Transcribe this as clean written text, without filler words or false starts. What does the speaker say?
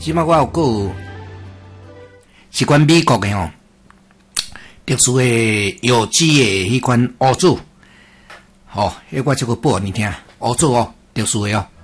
即摆我有个是关美国的吼，特殊的有机的迄款乌子，吼，迄我这个报你听，乌子哦，特殊的哦。